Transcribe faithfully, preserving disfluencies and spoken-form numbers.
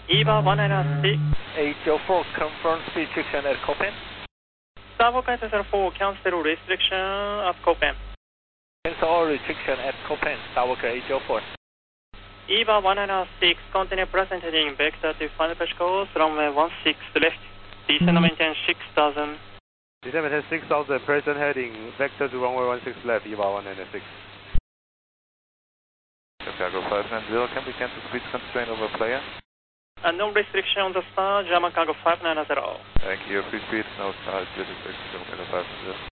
EVA one nine six. eight zero four, confirm speed restriction at Copen. Starboard Kite zero four, cancel restriction at Copen. Cancel all restriction at Copen, Starboard eight zero four. EVA one nine six, continue present heading vector to final approach course, runway one six left. Descend maintain six thousand. Descend maintain six thousand, present heading vector to runway one six left, EVA one nine six. Chicago five nine zero, can we cancel speed constraint over player? Uh, no restriction on the star, German Cargo five nine zero. Thank you, free speed, no star, zero six, Chicago five nine zero.